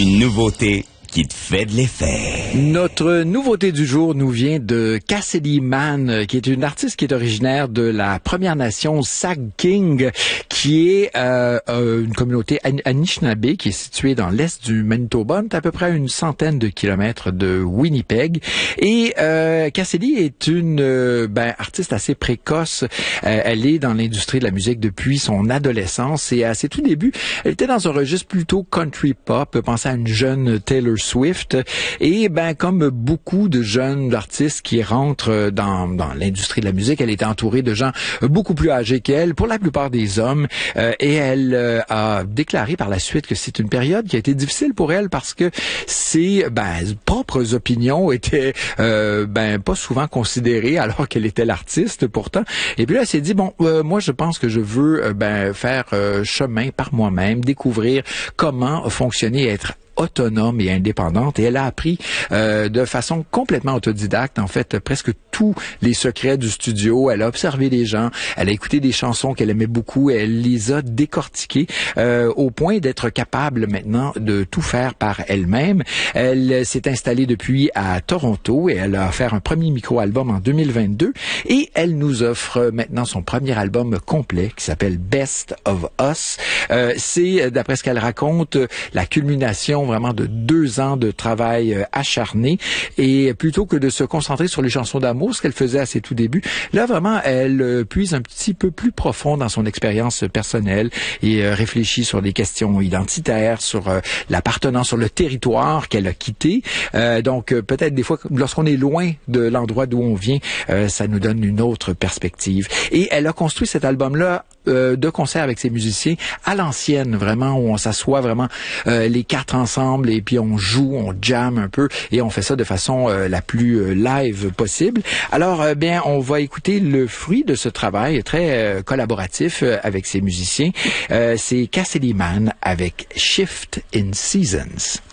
Une nouveauté qui te fait de l'effet. Notre nouveauté du jour nous vient de Cassidy Mann, qui est une artiste qui est originaire de la Première Nation Sagking, qui est une communauté Anishinaabe qui est située dans l'est du Manitoba, à peu près à une centaine de kilomètres de Winnipeg. Et Cassidy est une artiste assez précoce. Elle est dans l'industrie de la musique depuis son adolescence et à ses tout débuts, elle était dans un registre plutôt country pop. Pensez à une jeune Taylor Swift. Et comme beaucoup de jeunes artistes qui rentrent dans l'industrie de la musique, elle est entourée de gens beaucoup plus âgés qu'elle, pour la plupart des hommes. Et elle a déclaré par la suite que c'est une période qui a été difficile pour elle parce que ses propres opinions étaient pas souvent considérées alors qu'elle était l'artiste pourtant. Et puis là, elle s'est dit, moi je pense que je veux faire chemin par moi-même, découvrir comment fonctionner et être autonome et indépendante, et elle a appris de façon complètement autodidacte, en fait, presque tous les secrets du studio. Elle a observé les gens, elle a écouté des chansons qu'elle aimait beaucoup, et elle les a décortiquées au point d'être capable maintenant de tout faire par elle-même. Elle s'est installée depuis à Toronto et elle a fait un premier micro-album en 2022 et elle nous offre maintenant son premier album complet qui s'appelle Best of Us. C'est, d'après ce qu'elle raconte, la culmination vraiment de 2 ans de travail acharné, et plutôt que de se concentrer sur les chansons d'amour, ce qu'elle faisait à ses tout débuts, là vraiment elle puise un petit peu plus profond dans son expérience personnelle et réfléchit sur des questions identitaires, sur l'appartenance, sur le territoire qu'elle a quitté. Donc peut-être des fois, lorsqu'on est loin de l'endroit d'où on vient, ça nous donne une autre perspective. Et elle a construit cet album-là de concert avec ses musiciens à l'ancienne, vraiment, où on s'assoit vraiment les 4 ensemble et puis on joue, on jam un peu et on fait ça de façon la plus live possible. Alors on va écouter le fruit de ce travail très collaboratif avec ses musiciens. C'est Cassidy Mann avec Shift in Seasons.